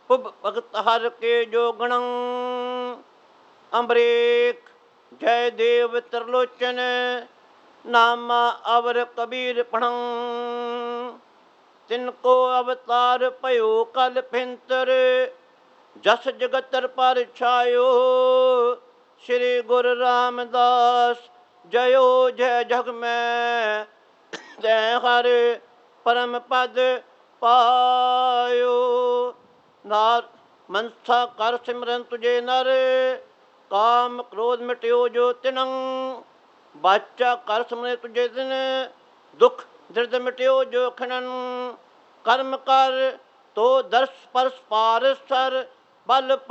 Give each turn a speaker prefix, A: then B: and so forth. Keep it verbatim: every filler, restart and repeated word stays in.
A: पुब भगत हर के जो गणं अम्बरीक जय देव त्रिलोचन नामा अवर कबीर पढ़ं तिनको अवतार पयो कल फिंतर जस जगतर पर छायो श्री गुरु रामदास जयो जय जग में जय हर परम पद पायो। नार मनसा कर सिमरन तुझे नर काम क्रोध मिट्यो जो तिनं बाचा कर सिमरन तुझे दिन दुख दर्द मिट्यो जो खनन कर्म कर तो दर्श परस पार सर बल